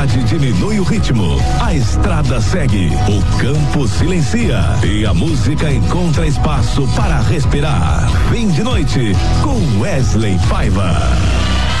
cidade diminui o ritmo, a estrada segue, o campo silencia e a música encontra espaço para respirar. Fim de noite com Wesley Paiva.